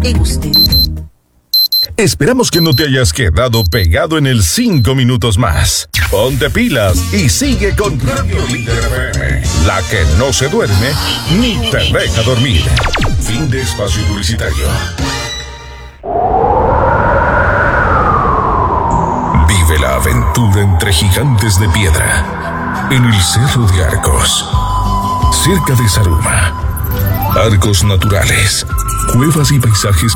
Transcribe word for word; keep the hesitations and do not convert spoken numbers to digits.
en usted. Esperamos que no te hayas quedado pegado en el cinco minutos más. Ponte pilas y sigue con Radio Líder F M, la que no se duerme ni te deja dormir. Fin de espacio publicitario. Vive la aventura entre gigantes de piedra en el Cerro de Arcos, cerca de Zaruma. Arcos naturales, cuevas y paisajes